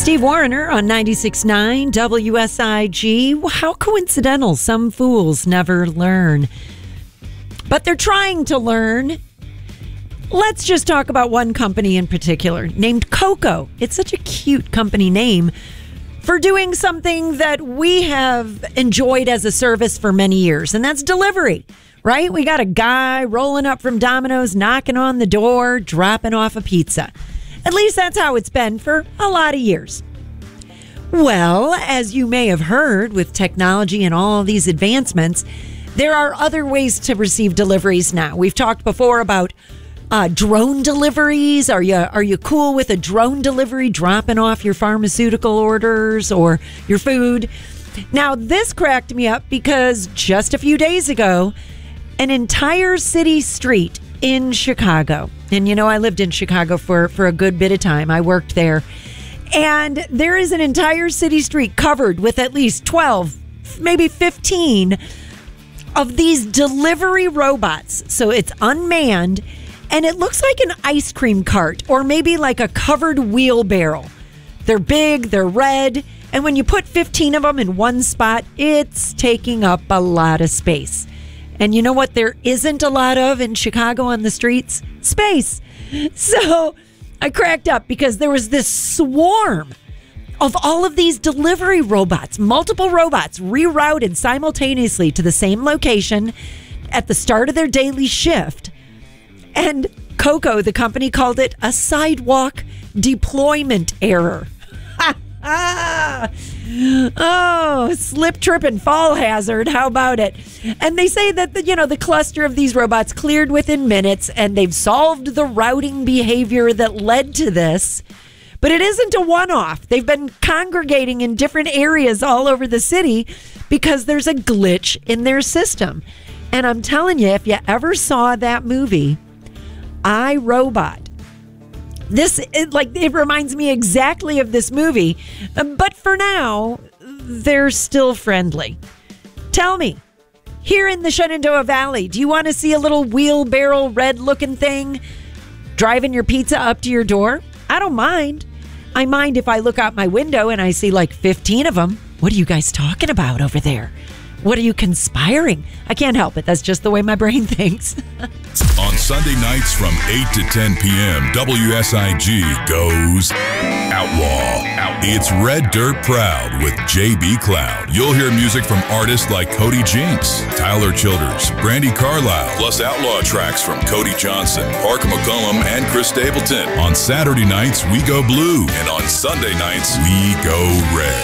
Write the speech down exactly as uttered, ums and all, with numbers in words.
Steve Warner on ninety-six point nine W S I G. How coincidental. Some fools never learn. But they're trying to learn. Let's just talk about one company in particular named Coco. It's such a cute company name for doing something that we have enjoyed as a service for many years, and that's delivery, right? We got a guy rolling up from Domino's, knocking on the door, dropping off a pizza. At least that's how it's been for a lot of years. Well, as you may have heard, with technology and all these advancements, there are other ways to receive deliveries now. We've talked before about uh, drone deliveries. Are you are you cool with a drone delivery dropping off your pharmaceutical orders or your food? Now, this cracked me up because just a few days ago, an entire city street in Chicago, and you know, I lived in Chicago for, for a good bit of time. I worked there. And there is an entire city street covered with at least twelve, maybe fifteen of these delivery robots. So it's unmanned, and it looks like an ice cream cart or maybe like a covered wheelbarrow. They're big, they're red, and when you put fifteen of them in one spot, it's taking up a lot of space. And you know what there isn't a lot of in Chicago on the streets? Space. So I cracked up because there was this swarm of all of these delivery robots, multiple robots rerouted simultaneously to the same location at the start of their daily shift. And Coco, the company, called it a sidewalk deployment error. Oh, slip, trip, and fall hazard. How about it? And they say that the, you know, the cluster of these robots cleared within minutes, and they've solved the routing behavior that led to this. But it isn't a one-off. They've been congregating in different areas all over the city because there's a glitch in their system. And I'm telling you, if you ever saw that movie, I, Robot, This, it, like, it reminds me exactly of this movie. But for now, they're still friendly. Tell me, here in the Shenandoah Valley, do you want to see a little wheelbarrow red-looking thing driving your pizza up to your door? I don't mind. I mind if I look out my window and I see like fifteen of them. What are you guys talking about over there? What are you conspiring? I can't help it. That's just the way my brain thinks. On Sunday nights from eight to ten p.m., W S I G goes Outlaw. It's Red Dirt Proud with J B Cloud. You'll hear music from artists like Cody Jinks, Tyler Childers, Brandi Carlile, plus Outlaw tracks from Cody Johnson, Parker McCollum, and Chris Stapleton. On Saturday nights, we go blue, and on Sunday nights, we go red.